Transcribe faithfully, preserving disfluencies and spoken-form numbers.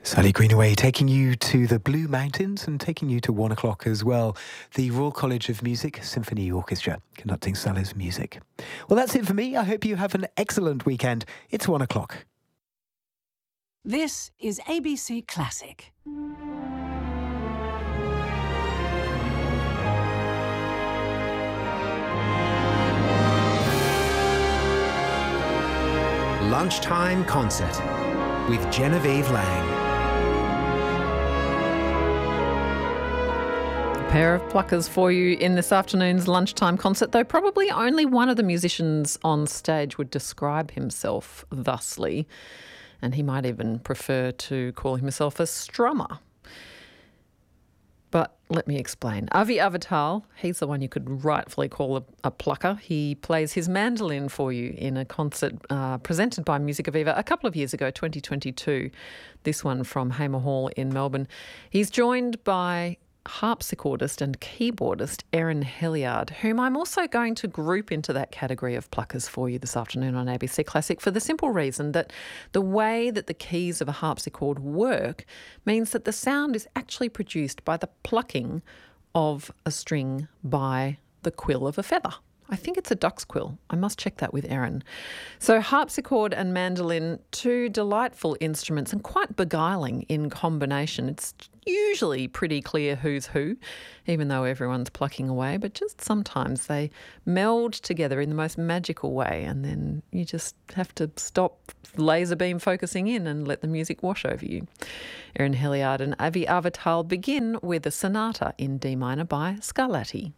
Sally Greenaway taking you to the Blue Mountains and taking you to one o'clock as well. The Royal College of Music Symphony Orchestra conducting Sally's music. Well, that's it for me. I hope you have an excellent weekend. It's one o'clock. This is A B C Classic. Lunchtime Concert with Genevieve Lang. A pair of pluckers for you in this afternoon's lunchtime concert, though probably only one of the musicians on stage would describe himself thusly, and he might even prefer to call himself a strummer. But let me explain. Avi Avital, he's the one you could rightfully call a, a plucker. He plays his mandolin for you in a concert uh, presented by Musica Viva a couple of years ago, twenty twenty-two. This one from Hamer Hall in Melbourne. He's joined by harpsichordist and keyboardist Erin Heliard, whom I'm also going to group into that category of pluckers for you this afternoon on A B C Classic, for the simple reason that the way that the keys of a harpsichord work means that the sound is actually produced by the plucking of a string by the quill of a feather. I think it's a duck's quill. I must check that with Erin. So harpsichord and mandolin, two delightful instruments and quite beguiling in combination. It's usually pretty clear who's who, even though everyone's plucking away, but just sometimes they meld together in the most magical way, and then you just have to stop laser beam focusing in and let the music wash over you. Erin Heliard and Avi Avital begin with a sonata in D minor by Scarlatti.